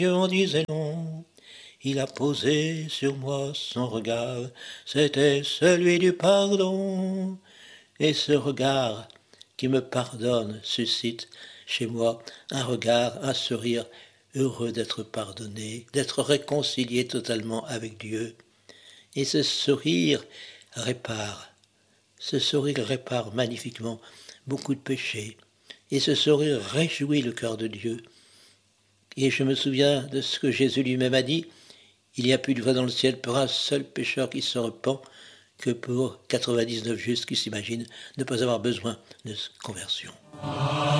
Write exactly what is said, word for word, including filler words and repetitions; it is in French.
Dieu en disait non. Il a posé sur moi son regard, c'était celui du pardon. Et ce regard qui me pardonne suscite chez moi un regard, un sourire, heureux d'être pardonné, d'être réconcilié totalement avec Dieu. Et ce sourire répare, ce sourire répare magnifiquement beaucoup de péchés. Et ce sourire réjouit le cœur de Dieu. Et je me souviens de ce que Jésus lui-même a dit, il y a plus de joie dans le ciel pour un seul pécheur qui se repent que pour quatre-vingt-dix-neuf justes qui s'imaginent ne pas avoir besoin de conversion.